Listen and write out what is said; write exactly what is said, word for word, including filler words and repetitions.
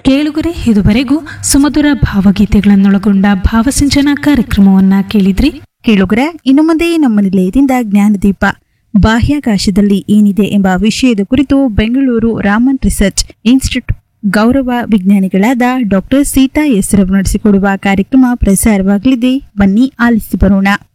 ಕೇಳುಗರೆ, ಇದುವರೆಗೂ ಸುಮಧುರ ಭಾವಗೀತೆಗಳನ್ನೊಳಗೊಂಡ ಭಾವಸಿಂಚನ ಕಾರ್ಯಕ್ರಮವನ್ನ ಕೇಳಿದ್ರಿ. ಕೇಳುಗರ, ಇನ್ನು ಮುಂದೆ ನಮ್ಮ ನಿಲಯದಿಂದ ಜ್ಞಾನದೀಪ ಬಾಹ್ಯಾಕಾಶದಲ್ಲಿ ಏನಿದೆ ಎಂಬ ವಿಷಯದ ಕುರಿತು ಬೆಂಗಳೂರು ರಾಮನ್ ರಿಸರ್ಚ್ ಇನ್ಸ್ಟಿಟ್ಯೂಟ್ ಗೌರವ ವಿಜ್ಞಾನಿಗಳಾದ ಡಾಕ್ಟರ್ ಸೀತಾ ಎಸ್ ರವರು ನಡೆಸಿಕೊಡುವ ಕಾರ್ಯಕ್ರಮ ಪ್ರಸಾರವಾಗಲಿದೆ. ಬನ್ನಿ ಆಲಿಸಿ ಬರೋಣ.